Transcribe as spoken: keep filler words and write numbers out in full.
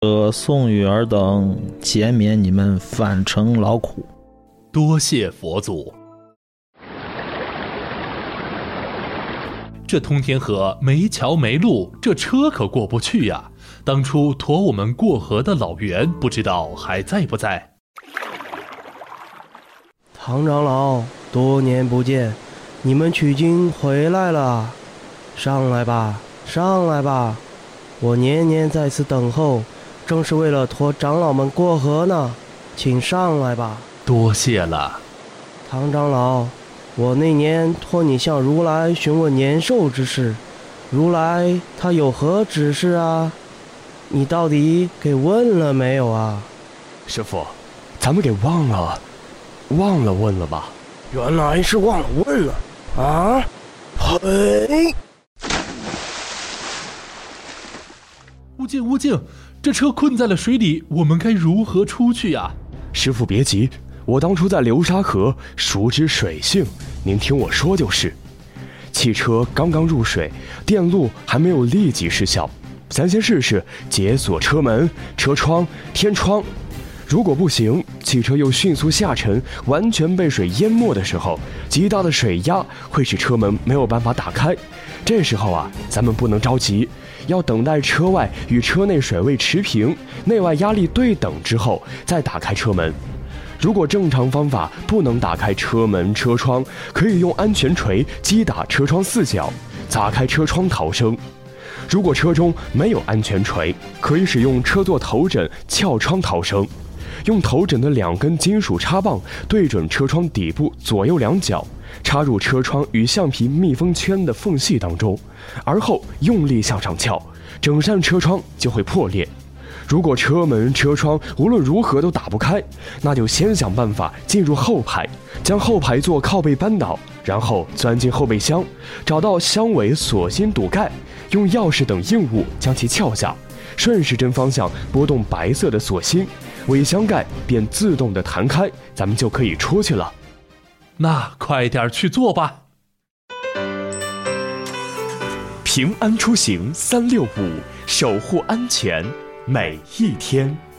呃，宋玉儿等减免你们返程劳苦。 多谢佛祖。这通天河没桥没路，这车可过不去呀。当初驮我们过河的老袁不知道还在不在。 唐长老，多年不见，你们取经回来了，上来吧，上来吧，我年年在此等候，正是为了驮长老们过河呢，请上来吧。 多谢了。 唐长老，我那年托你向如来询问年寿之事，如来他有何指示啊？你到底给问了没有啊？ 师父，咱们给忘了忘了问了吧？ 原来是忘了问了啊！嘿， 悟净悟净，这车困在了水里，我们该如何出去呀？ 师父别急，我当初在流沙河熟知水性，您听我说就是。汽车刚刚入水，电路还没有立即失效，咱先试试解锁车门、车窗、天窗。如果不行，汽车又迅速下沉，完全被水淹没的时候，极大的水压会使车门没有办法打开。这时候啊，咱们不能着急，要等待车外与车内水位持平，内外压力对等之后再打开车门。如果正常方法不能打开车门、车窗，可以用安全锤击打车窗四角，砸开车窗逃生。如果车中没有安全锤，可以使用车座头枕撬窗逃生。用头枕的两根金属插棒对准车窗底部左右两角，插入车窗与橡皮密封圈的缝隙当中，而后用力向上撬，整扇车窗就会破裂。如果车门、车窗无论如何都打不开，那就先想办法进入后排，将后排座靠背扳倒，然后钻进后备箱，找到箱尾锁芯堵盖，用钥匙等硬物将其撬下，顺时针方向拨动白色的锁芯，尾箱盖便自动的弹开，咱们就可以出去了。 那快点去做吧。 平安出行三六五，守护安全每一天。